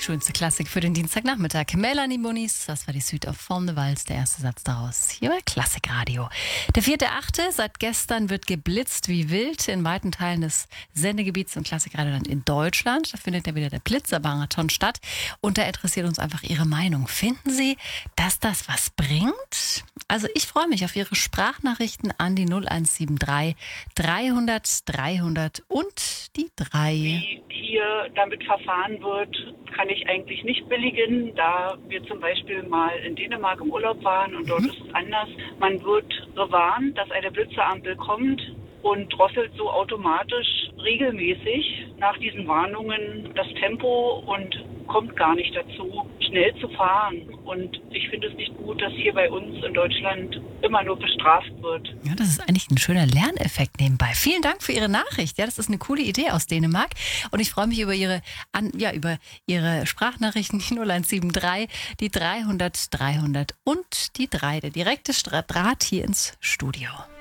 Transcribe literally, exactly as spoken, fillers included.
Schönste Klassik für den Dienstagnachmittag. Melanie Muniz, das war die Suite of From the Waltz, der erste Satz daraus. Hier bei Klassikradio. Der vierte Achte, seit gestern wird geblitzt wie wild in weiten Teilen des Sendegebiets und Klassikradioland in Deutschland. Da findet ja wieder der Blitzermarathon statt. Und da interessiert uns einfach Ihre Meinung. Finden Sie, dass das was bringt? Also ich freue mich auf Ihre Sprachnachrichten an die null eins sieben drei dreihundert dreihundert und die drei. Wie hier damit verfahren wird, kann ich eigentlich nicht billigen, da wir zum Beispiel mal in Dänemark im Urlaub waren und dort Mhm. ist es anders. Man wird gewarnt, dass eine Blitzerampel kommt und drosselt so automatisch regelmäßig nach diesen Warnungen das Tempo und kommt gar nicht dazu, schnell zu fahren. Und ich finde es nicht gut, dass hier bei uns in Deutschland immer nur bestraft wird. Ja, das ist eigentlich ein schöner Lerneffekt nebenbei. Vielen Dank für Ihre Nachricht. Ja, das ist eine coole Idee aus Dänemark. Und ich freue mich über Ihre, an, ja, über Ihre Sprachnachrichten, die null eins sieben drei, die dreihundert dreihundert und die drei. Der direkte Draht hier ins Studio.